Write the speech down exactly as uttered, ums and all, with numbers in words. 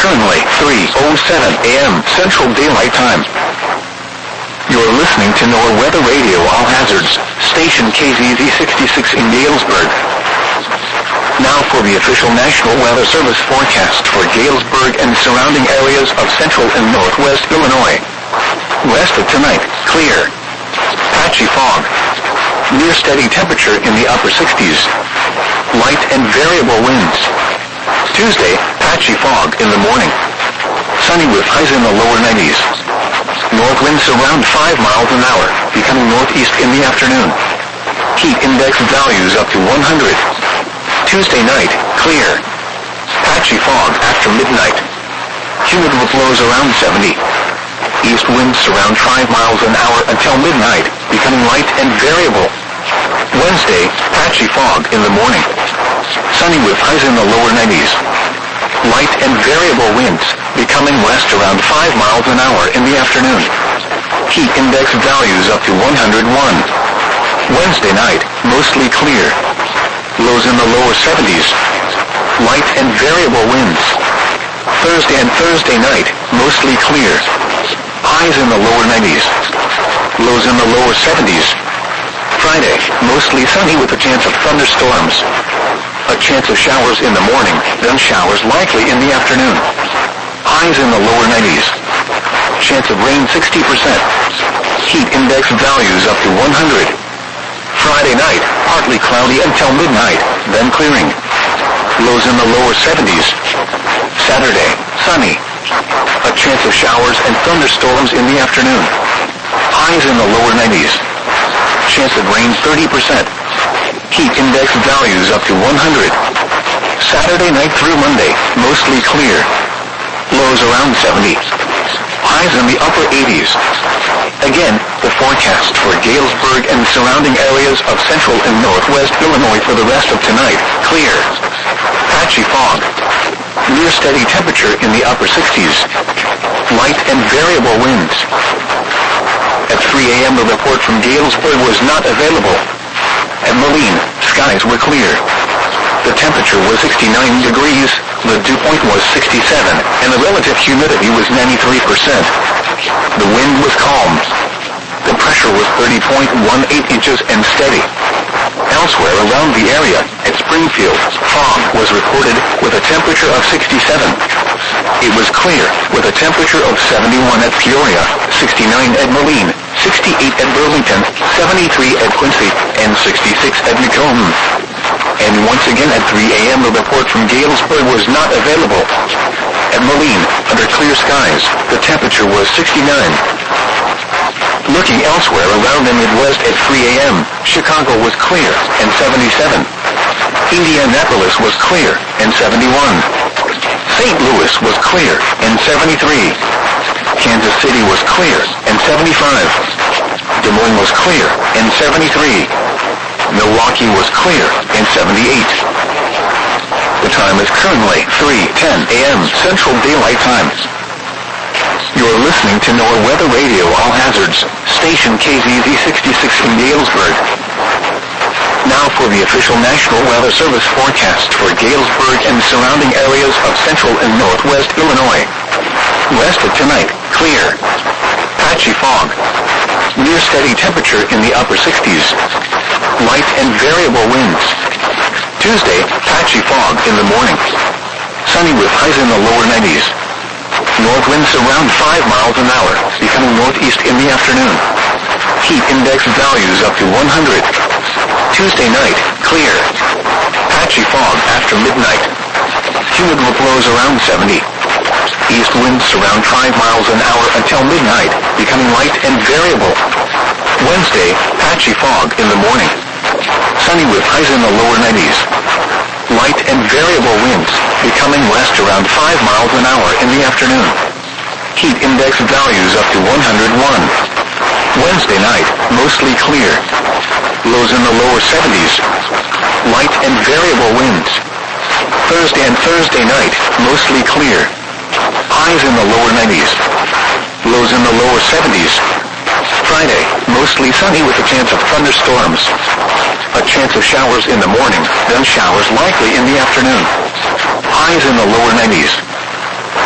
currently three oh seven a.m. Central Daylight Time. You're listening to NOAA Weather Radio All Hazards, station K Z Z sixty-six in Galesburg. Now for the official National Weather Service forecast for Galesburg and surrounding areas of central and northwest Illinois. West of tonight, clear. Patchy fog. Near steady temperature in the upper sixties. Light and variable winds. Tuesday, patchy fog in the morning. Sunny with highs in the lower nineties. North winds around five miles an hour, becoming northeast in the afternoon. Heat index values up to one hundred. Tuesday night, clear. Patchy fog after midnight. Humid with lows around seventy. East winds around five miles an hour until midnight, becoming light and variable. Wednesday, patchy fog in the morning. Sunny with highs in the lower nineties. Light and variable winds, becoming west around five miles an hour in the afternoon. Heat index values up to one hundred one. Wednesday night, mostly clear. Lows in the lower seventies. Light and variable winds. Thursday and Thursday night, mostly clear. Highs in the lower nineties. Lows in the lower seventies. Friday, mostly sunny with a chance of thunderstorms. A chance of showers in the morning, then showers likely in the afternoon. Highs in the lower nineties. Chance of rain sixty percent. Heat index values up to one hundred. Friday night, partly cloudy until midnight, then clearing. Lows in the lower seventies. Saturday, sunny. A chance of showers and thunderstorms in the afternoon. Highs in the lower nineties. Chance of rain thirty percent. Heat index values up to one hundred. Saturday night through Monday, mostly clear. Lows around seventy. Highs in the upper eighties. Again, the forecast for Galesburg and surrounding areas of central and northwest Illinois for the rest of tonight, clear. Patchy fog. Near steady temperature in the upper sixties. Light and variable winds. At three a.m. the report from Galesburg was not available. At Moline, skies were clear. The temperature was sixty-nine degrees, the dew point was sixty-seven, and the relative humidity was ninety-three percent. The wind was calm. The pressure was thirty point one eight inches and steady. Elsewhere around the area, at Springfield, fog was reported with a temperature of sixty-seven. It was clear with a temperature of seventy-one at Peoria, sixty-nine at Moline, sixty-eight at Burlington, seventy-three at Quincy, and sixty-six at Macomb. And once again at three a.m. the report from Galesburg was not available. At Moline, under clear skies, the temperature was sixty-nine. Looking elsewhere around the Midwest at three a.m., Chicago was clear and seventy-seven. Indianapolis was clear and seventy-one. Saint Louis was clear and seventy-three. Kansas City was clear and seventy-five. Des Moines was clear and seventy-three. Milwaukee was clear and seventy-eight. The time is currently three ten a.m. Central Daylight Time. You're listening to NOAA Weather Radio All Hazards, station K Z Z sixty-six in Galesburg. Now for the official National Weather Service forecast for Galesburg and surrounding areas of central and northwest Illinois. West of tonight, clear. Patchy fog. Near steady temperature in the upper sixties. Light and variable winds. Tuesday, patchy fog in the morning. Sunny with highs in the lower nineties. North winds around five miles an hour, becoming northeast in the afternoon. Heat index values up to one hundred. Tuesday night, clear. Patchy fog after midnight. Humid with lows around seventy. East winds around five miles an hour until midnight, becoming light and variable. Wednesday, patchy fog in the morning. Sunny with highs in the lower nineties. Light and variable winds, becoming west around five miles an hour in the afternoon. Heat index values up to one hundred one. Wednesday night, mostly clear. Lows in the lower seventies. Light and variable winds. Thursday and Thursday night, mostly clear. Highs in the lower nineties. Lows in the lower seventies. Friday, mostly sunny with a chance of thunderstorms. A chance of showers in the morning, then showers likely in the afternoon. Highs in the lower nineties.